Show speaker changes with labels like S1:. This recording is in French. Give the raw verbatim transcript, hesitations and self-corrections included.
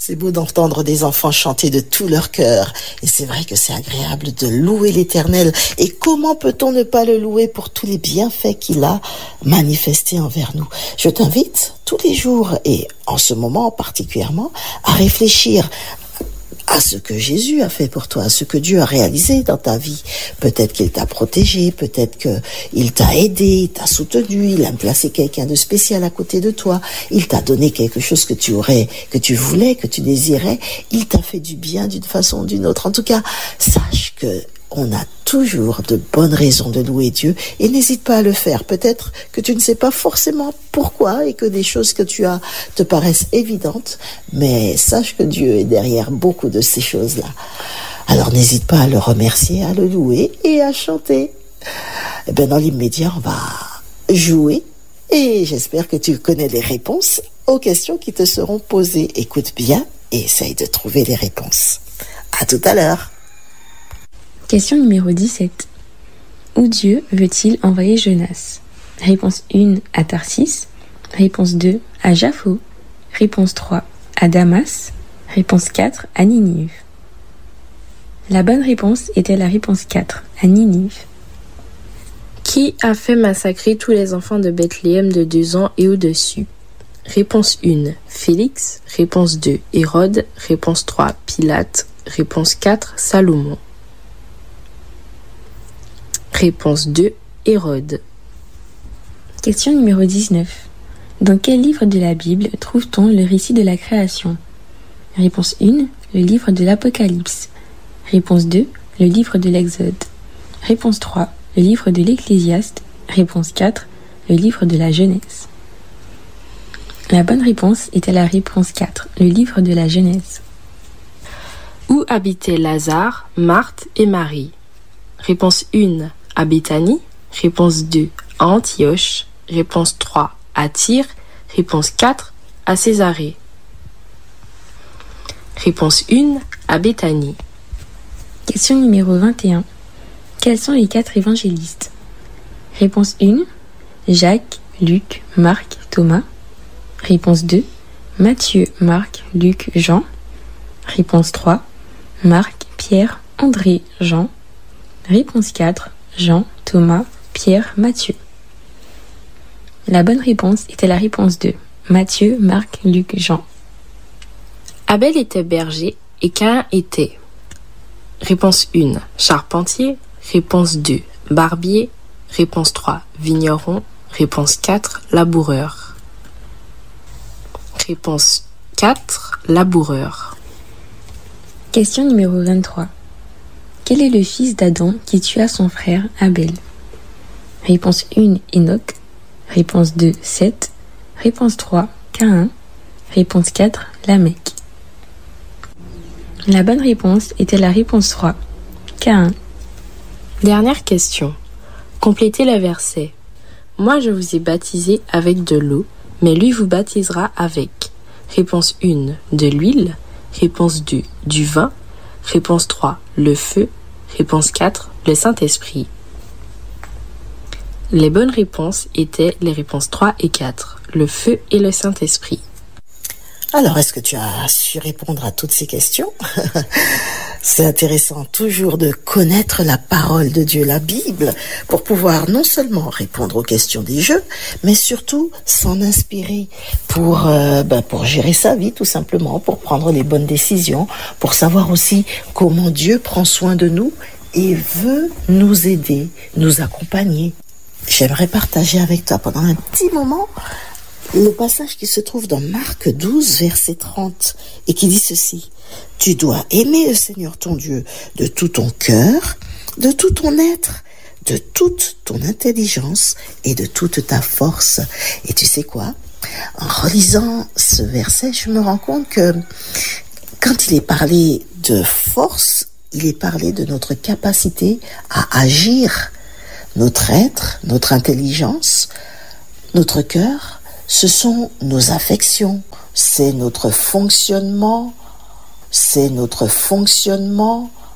S1: C'est beau d'entendre des enfants chanter de tout leur cœur. Et c'est vrai que c'est agréable de louer l'Éternel. Et comment peut-on ne pas le louer pour tous les bienfaits qu'il a manifestés envers nous? Je t'invite tous les jours, et en ce moment particulièrement, à réfléchir à ce que Jésus a fait pour toi, à ce que Dieu a réalisé dans ta vie. Peut-être qu'il t'a protégé, peut-être qu'il t'a aidé, il t'a soutenu, il a placé quelqu'un de spécial à côté de toi, il t'a donné quelque chose que tu aurais, que tu voulais, que tu désirais, il t'a fait du bien d'une façon ou d'une autre. En tout cas, sache que on a toujours de bonnes raisons de louer Dieu, et n'hésite pas à le faire. Peut-être que tu ne sais pas forcément pourquoi et que des choses que tu as te paraissent évidentes, mais sache que Dieu est derrière beaucoup de ces choses-là. Alors n'hésite pas à le remercier, à le louer et à chanter. Et bien dans l'immédiat, on va jouer, et j'espère que tu connais les réponses aux questions qui te seront posées. Écoute bien et essaye de trouver les réponses. À tout à l'heure.
S2: Question numéro dix-sept. Où Dieu veut-il envoyer Jonas? Réponse un à Tarsis. Réponse deux à Jaffo. Réponse trois à Damas. Réponse quatre à Ninive. La bonne réponse était la réponse quatre à Ninive.
S3: Qui a fait massacrer tous les enfants de Bethléem de deux ans et au-dessus? Réponse un, Félix. Réponse deux, Hérode. Réponse trois, Pilate. Réponse quatre, Salomon. Réponse deux, Hérode.
S2: Question numéro dix-neuf. Dans quel livre de la Bible trouve-t-on le récit de la création? Réponse un, le livre de l'Apocalypse. Réponse deux, le livre de l'Exode. Réponse trois, le livre de l'Ecclésiaste. Réponse quatre, le livre de la Genèse. La bonne réponse était la réponse quatre, le livre de la Genèse.
S3: Où habitaient Lazare, Marthe et Marie? Réponse un, à Béthanie. Réponse deux, à Antioche. Réponse trois, à Tyr. Réponse quatre, à Césarée. Réponse un, à Béthanie.
S2: Question numéro vingt et un. Quels sont les quatre évangélistes? Réponse un, Jacques, Luc, Marc, Thomas. Réponse deux, Matthieu, Marc, Luc, Jean. Réponse trois, Marc, Pierre, André, Jean. Réponse quatre, Jean, Thomas, Pierre, Matthieu. La bonne réponse était la réponse deux, Matthieu, Marc, Luc, Jean.
S3: Abel était berger et Caïn était. Réponse un, charpentier. Réponse deux, barbier. Réponse trois, vigneron. Réponse quatre, laboureur. Réponse quatre, laboureur.
S2: Question numéro vingt-trois. Quel est le fils d'Adam qui tua son frère Abel? Réponse un, Enoch. Réponse deux, Seth. Réponse trois, Caïn. Réponse quatre, Lamech. La bonne réponse était la réponse trois, Caïn.
S3: Dernière question. Complétez le verset. Moi je vous ai baptisé avec de l'eau, mais lui vous baptisera avec. Réponse un, de l'huile. Réponse deux, du vin. Réponse trois, le feu. Réponse quatre, le Saint-Esprit. Les bonnes réponses étaient les réponses trois et quatre, le feu et le Saint-Esprit.
S1: Alors, est-ce que tu as su répondre à toutes ces questions? C'est intéressant toujours de connaître la parole de Dieu, la Bible, pour pouvoir non seulement répondre aux questions des jeux, mais surtout s'en inspirer pour, euh, ben, pour gérer sa vie tout simplement, pour prendre les bonnes décisions, pour savoir aussi comment Dieu prend soin de nous et veut nous aider, nous accompagner. J'aimerais partager avec toi pendant un petit moment le passage qui se trouve dans Marc douze, verset trente, et qui dit ceci. Tu dois aimer le Seigneur ton Dieu de tout ton cœur, de tout ton être, de toute ton intelligence et de toute ta force. Et tu sais quoi? En relisant ce verset, je me rends compte que quand il est parlé de force, il est parlé de notre capacité à agir. Notre être, notre intelligence, notre cœur, ce sont nos affections, c'est notre fonctionnement, c'est notre fonctionnement,